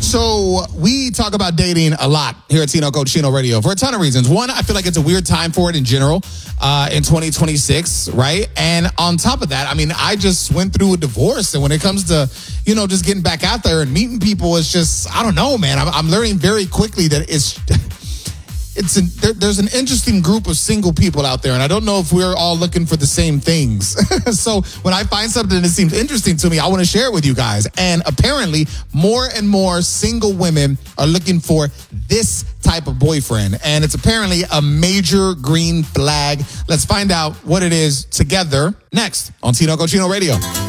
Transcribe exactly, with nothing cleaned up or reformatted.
So we talk about dating a lot here at Tino Cochino Radio for a ton of reasons. One, I feel like it's a weird time for it in general uh, in twenty twenty-six, right? And on top of that, I mean, I just went through a divorce. And when it comes to, you know, just getting back out there and meeting people, it's just, I don't know, man. I'm, I'm learning very quickly that it's... It's an, there, there's an interesting group of single people out there, and I don't know if we're all looking for the same things. So when I find something that seems interesting to me, I want to share it with you guys. And apparently, more and more single women are looking for this type of boyfriend, and it's apparently a major green flag. Let's find out what it is together next on Tino Cochino Radio.